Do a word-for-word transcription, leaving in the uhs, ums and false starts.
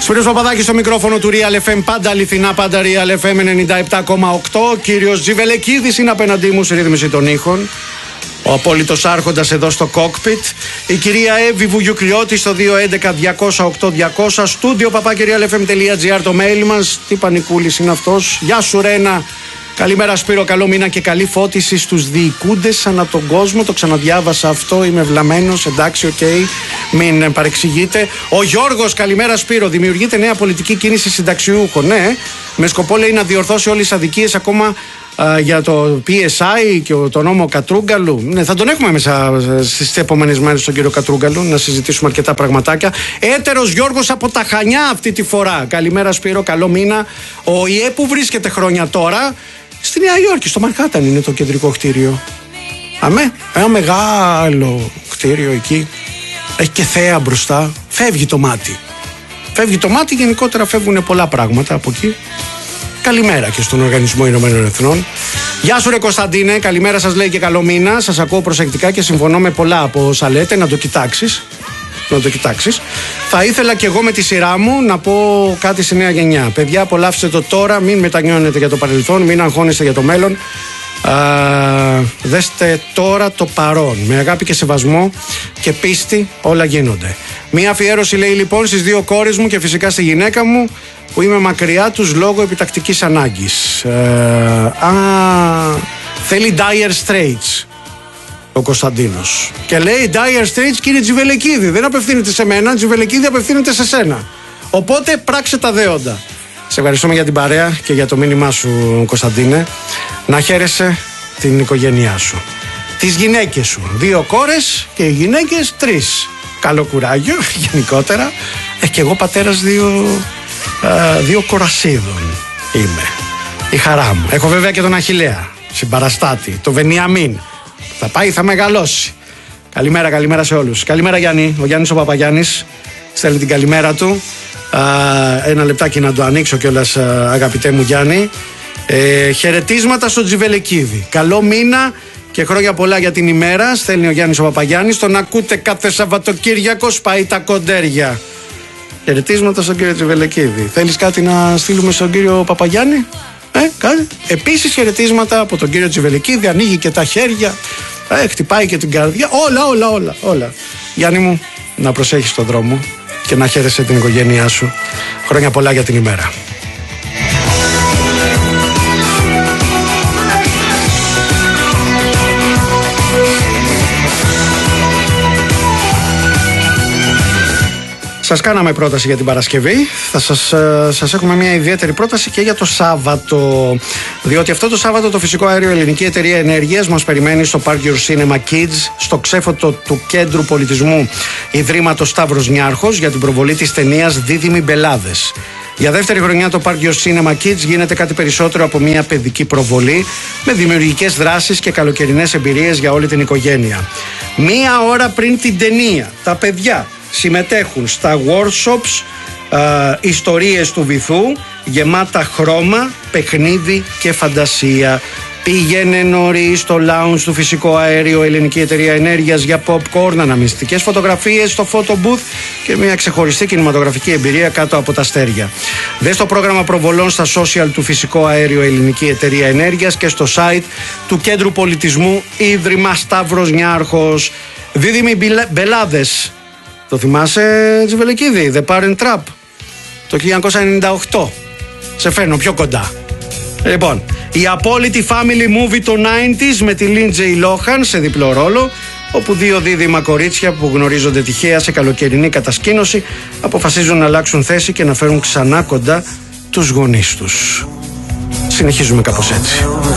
Σπύρος Παπαδάκης στο μικρόφωνο του Real εφ εμ, πάντα αληθινά, πάντα Real εφ εμ ενενήντα επτά κόμμα οκτώ. Κύριος Τζιβελεκίδης είναι απέναντί μου στη ρύθμιση των ήχων. Ο απόλυτος άρχοντας εδώ στο κόκπιτ. Η κυρία Εύη Βουγιουκλιώτη στο δύο έντεκα διακόσια οκτώ διακόσια. Στούντιο παπάκι real f m τελεία g r το mail μας. Τι πανικούλης είναι αυτός. Γεια σου Ρένα. Καλημέρα Σπύρο, καλό μήνα και καλή φώτιση στους διοικούντες ανά τον κόσμο. Το ξαναδιάβασα αυτό, είμαι βλαμμένος, εντάξει, οκ, okay. Μην παρεξηγείτε. Ο Γιώργος, καλημέρα Σπύρο, δημιουργείται νέα πολιτική κίνηση συνταξιούχων, ναι, με σκοπό λέει να διορθώσει όλες τις αδικίες ακόμα α, για το πι ες άι και το νόμο Κατρούγκαλου. Ναι, θα τον έχουμε μέσα στις επόμενες μέρες τον κύριο Κατρούγκαλου, να συζητήσουμε αρκετά πραγματάκια. Έτερος Γιώργος από τα Χανιά αυτή τη φορά. Καλημέρα Σπύρο, καλό μήνα. Ο ΙΕ που βρίσκεται χρόνια τώρα στη Νέα Υόρκη, στο Μανχάταν είναι το κεντρικό κτίριο. Αμέ, ένα μεγάλο κτίριο εκεί. Έχει και θέα μπροστά. Φεύγει το μάτι. Φεύγει το μάτι, γενικότερα φεύγουν πολλά πράγματα από εκεί. Καλημέρα και στον Οργανισμό Ηνωμένων Εθνών. Γεια σου ρε Κωνσταντίνε, καλημέρα σας λέει και καλό μήνα. Σας ακούω προσεκτικά και συμφωνώ με πολλά από όσα λέτε, να το κοιτάξεις. Να το κοιτάξεις. Θα ήθελα και εγώ με τη σειρά μου να πω κάτι στη νέα γενιά. Παιδιά, απολαύστε το τώρα, μην μετανιώνετε για το παρελθόν, μην αγχώνεστε για το μέλλον. Α, δέστε τώρα το παρόν. Με αγάπη και σεβασμό και πίστη όλα γίνονται. Μία αφιέρωση λέει λοιπόν στις δύο κόρες μου και φυσικά στη γυναίκα μου που είμαι μακριά τους λόγω επιτακτικής ανάγκης. Α, α, θέλει Dire Straits ο Κωνσταντίνος. Και λέει Dire Straits κύριε Τζιβελεκίδη. Δεν απευθύνεται σε μένα, Τζιβελεκίδη απευθύνεται σε σένα. Οπότε πράξε τα δέοντα. Σε ευχαριστούμε για την παρέα και για το μήνυμά σου Κωνσταντίνε. Να χαίρεσαι την οικογένειά σου. Τις γυναίκες σου. Δύο κόρες και οι γυναίκες τρεις. Καλό κουράγιο γενικότερα. Ε, και εγώ πατέρας δύο, α, δύο κορασίδων είμαι. Η χαρά μου. Έχω βέβαια και τον Αχιλλέα συμπαραστάτη, τον Βενιαμίν. Θα πάει, θα μεγαλώσει. Καλημέρα, καλημέρα σε όλους. Καλημέρα Γιάννη, ο Γιάννης ο Παπαγιάννης στέλνει την καλημέρα του. Α, ένα λεπτάκι να το ανοίξω κιόλας, αγαπητέ μου Γιάννη. Ε, χαιρετίσματα στο Τζιβελεκίδη. Καλό μήνα και χρόνια πολλά για την ημέρα. Στέλνει ο Γιάννης ο Παπαγιάννης. Τον ακούτε κάθε Σαββατοκύριακο, σπάει τα κοντέρια. Χαιρετίσματα στον κύριο Τζιβελεκίδη. Θέλεις κάτι να στείλουμε στον κύριο Παπαγιάννη? Ε, κάτι. Επίσης χαιρετίσματα από τον κύριο Τζιβελεκίδη. Ανοίγει και τα χέρια, ε, χτυπάει και την καρδιά. Όλα, όλα, όλα, όλα. Γιάννη μου, να προσέχεις τον δρόμο και να χαίρεσαι την οικογένειά σου. Χρόνια πολλά για την ημέρα. Σας κάναμε πρόταση για την Παρασκευή. Θα σας, σας έχουμε μια ιδιαίτερη πρόταση και για το Σάββατο. Διότι αυτό το Σάββατο το Φυσικό Αέριο Ελληνική Εταιρεία Ενέργειας μας περιμένει στο Park Your Cinema Kids, στο ξέφωτο του Κέντρου Πολιτισμού Ιδρύματος Σταύρος Νιάρχος, για την προβολή της ταινίας Δίδυμοι Μπελάδες. Για δεύτερη χρονιά το Park Your Cinema Kids γίνεται κάτι περισσότερο από μια παιδική προβολή με δημιουργικές δράσεις και καλοκαιρινές εμπειρίες για όλη την οικογένεια. Μία ώρα πριν την ταινία, τα παιδιά συμμετέχουν στα workshops, α, ιστορίες του βυθού, γεμάτα χρώμα, παιχνίδι και φαντασία. Πήγαινε νωρίς στο lounge του Φυσικό Αέριο Ελληνική Εταιρεία Ενέργειας για popcorn, αναμνηστικές φωτογραφίες στο photo booth και μια ξεχωριστή κινηματογραφική εμπειρία κάτω από τα αστέρια. Δες το πρόγραμμα προβολών στα social του Φυσικό Αέριο Ελληνική Εταιρεία Ενέργειας και στο site του Κέντρου Πολιτισμού Ίδρυμα Σταύρος Νιάρχος. Δίδυμοι Μπελάδες. Το θυμάσαι Τζιβελεκίδη, The Parent Trap, το χίλια εννιακόσια ενενήντα οκτώ. Σε φέρνω πιο κοντά. Λοιπόν, η απόλυτη family movie των ενενήντα με τη Lindsay Lohan σε διπλό ρόλο, όπου δύο δίδυμα κορίτσια που γνωρίζονται τυχαία σε καλοκαιρινή κατασκήνωση αποφασίζουν να αλλάξουν θέση και να φέρουν ξανά κοντά τους γονείς τους. Συνεχίζουμε κάπως έτσι.